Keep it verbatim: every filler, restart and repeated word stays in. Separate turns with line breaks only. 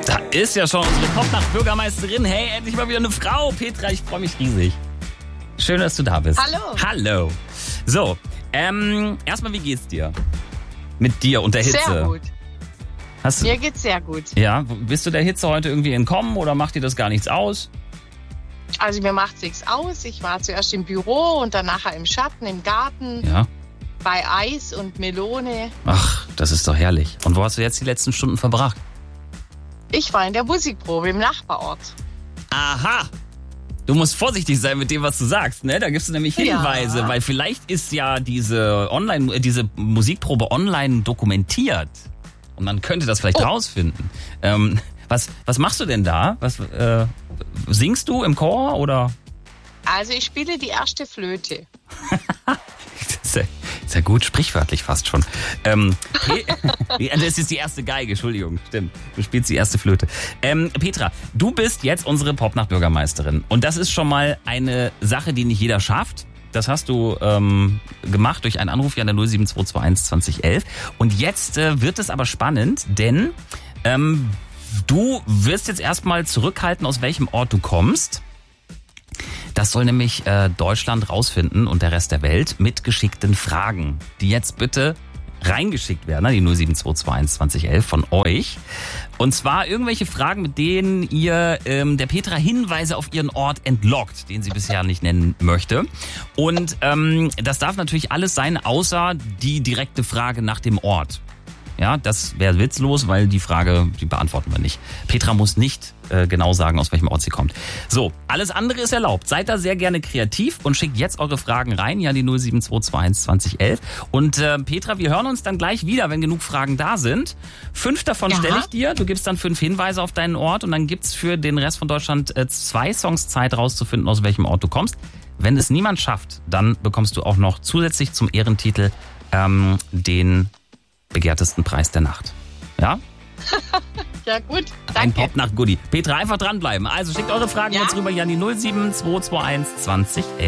Da ist ja schon unsere Popnacht-Bürgermeisterin. Hey, endlich mal wieder eine Frau. Petra, ich freue mich riesig. Schön, dass du da bist.
Hallo.
Hallo. So, ähm, erstmal, wie geht's dir? Mit dir und der Hitze?
Sehr gut.
Hast du,
Mir geht's sehr gut.
ja, bist du der Hitze heute irgendwie entkommen oder macht dir das gar nichts aus?
Also mir macht's nichts aus. Ich war zuerst im Büro und dann nachher im Schatten, im Garten,
Ja.
bei Eis und Melone.
Ach, das ist doch herrlich. Und wo hast du jetzt die letzten Stunden verbracht?
Ich war in der Musikprobe im Nachbarort.
Aha! Du musst vorsichtig sein mit dem, was du sagst, ne? Da gibst du nämlich Hinweise,
Ja.
weil vielleicht ist ja diese Online, äh, diese Musikprobe online dokumentiert. Und man könnte das vielleicht
Oh.
rausfinden. Ähm, was, was machst du denn da? Was, äh, singst du im Chor oder?
Also ich spiele die erste Flöte.
Das ist ja, ist ja gut, sprichwörtlich fast schon. Ähm, Pe- Ja, das ist die erste Geige, Entschuldigung, stimmt. Du spielst die erste Flöte. Ähm, Petra, du bist jetzt unsere Popnacht-Bürgermeisterin. Und das ist schon mal eine Sache, die nicht jeder schafft. Das hast du ähm, gemacht durch einen Anruf hier an der null sieben zwei zwei eins zwanzig elf. Und jetzt äh, wird es aber spannend, denn ähm, du wirst jetzt erstmal zurückhalten, aus welchem Ort du kommst. Das soll nämlich äh, Deutschland rausfinden und der Rest der Welt mit geschickten Fragen, die jetzt bitte reingeschickt werden, ne, die null sieben zwei zwei eins zwanzig elf von euch. Und zwar irgendwelche Fragen, mit denen ihr ähm, der Petra Hinweise auf ihren Ort entlockt, den sie bisher nicht nennen möchte. Und ähm, das darf natürlich alles sein, außer die direkte Frage nach dem Ort. Ja, das wäre witzlos, weil die Frage, die beantworten wir nicht. Petra muss nicht äh, genau sagen, aus welchem Ort sie kommt. So, alles andere ist erlaubt. Seid da sehr gerne kreativ und schickt jetzt eure Fragen rein, ja, die null sieben zwei zwei eins zwanzig elf. Und äh, Petra, wir hören uns dann gleich wieder, wenn genug Fragen da sind. Fünf davon
Ja.
stelle ich dir. Du gibst dann fünf Hinweise auf deinen Ort und dann gibt's für den Rest von Deutschland äh, zwei Songs Zeit rauszufinden, aus welchem Ort du kommst. Wenn es niemand schafft, dann bekommst du auch noch zusätzlich zum Ehrentitel ähm, den begehrtesten Preis der Nacht. Ja?
Ja gut,
Ein
danke.
Popnacht-Goodie. Petra, einfach dranbleiben. Also schickt eure Fragen
Ja.
jetzt rüber hier an die null sieben zwei zwei eins zwanzig elf.